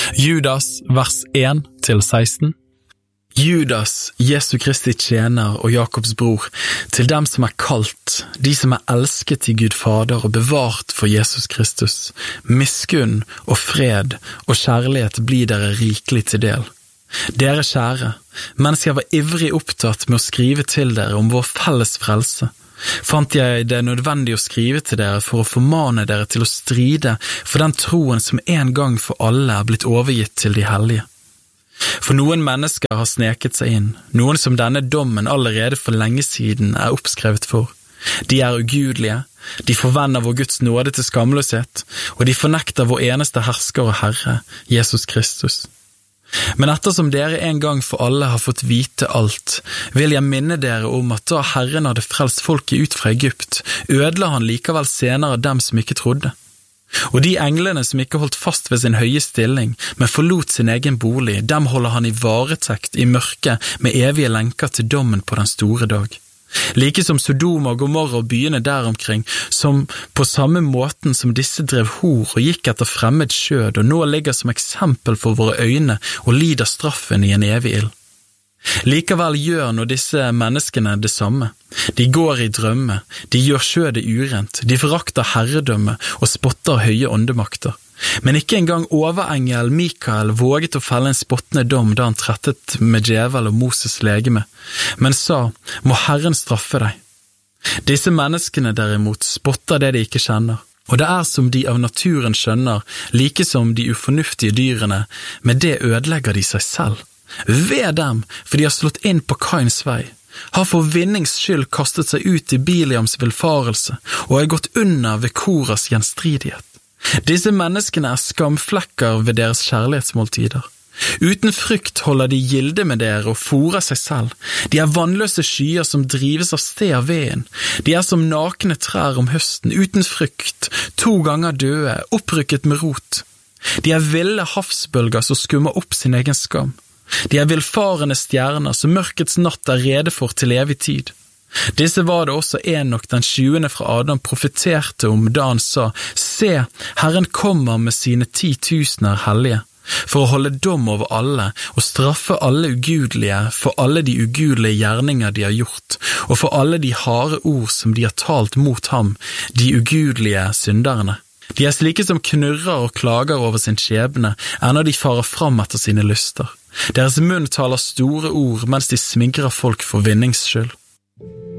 Judas, vers 1-16. Judas, Jesu Kristi tjener og Jakobs bror, til dem som kalt, de som elsket i Gud Fader og bevart for Jesus Kristus, miskunn og fred og kjærlighet blir dere rikelig til del. Dere kjære, mens jeg var ivrig opptatt med å skrive til dere om vår felles frelse, fant jeg det nødvendig å skrive til dere for å formane dere til å stride for den troen som en gang for alle blitt overgitt til de hellige. For noen mennesker har sneket seg inn, noen som denne dommen allerede for lenge siden oppskrevet for. De ugudelige, de forvender vår Guds nåde til skamløshet, og de fornekter vår eneste hersker og Herre, Jesus Kristus. Men ettersom dere en gang for alle har fått vite alt, vil jeg minne dere om at da Herren hadde frelst folket ut fra Egypt, ødela han likevel senere dem som ikke trodde. Og de englene som ikke holdt fast ved sin høye stilling, men forlot sin egen bolig, dem holder han i varetekt i mørket med evige lenker til dommen på den store dag. Like som Sodoma og Gomorra og byene der omkring, som på samme måten som disse drev hor og gikk etter fremmed skjød, og nå ligger som eksempel for våre øyne og lider straffen i en evig ild. Likevel gjør nå disse menneskene det samme. De går i drømme, de gjør skjødet urent, de forakter herredømme og spotter høye åndemakter. Men ikke engang overengel Mikael våget å felle en spottende dom da han trettet med djevel og Moses legeme, men sa, må Herren straffe deg. Disse menneskene derimot spotter det de ikke kjenner, og det som de av naturen skjønner, like som de ufornuftige dyrene, med det ødelegger de seg selv. Ved dem, for de har slått inn på Kains vei, har for vinnings skyld kastet seg ut i Biliams villfarelse og har gått under ved Koras gjenstridighet. Disse menneskene skamflekker ved deres kjærlighetsmåltider. Uten frykt holder de gilde med dere og fôrer seg selv. De vannløse skyer som drives av sted av veden. De som nakne trær om høsten, uten frykt, 2 ganger døde, opprykket med rot. De ville havsbølger som skummer opp sin egen skam. De villfarende stjerner som mørkets natt rede for til evig tid. Disse var det også Enok den 20. fra Adam profeterte om da han sa, se, Herren kommer med sine 10 000 hellige, for å holde dom over alle og straffe alle ugudelige for alle de ugudelige gjerninger de har gjort, og for alle de harde ord som de har talt mot ham, de ugudelige synderne. De slike som knurrer og klager over sin skjebne, når de farer fram etter sine lyster. Deres munn taler store ord mens de smigrer folk for vinnings skyld.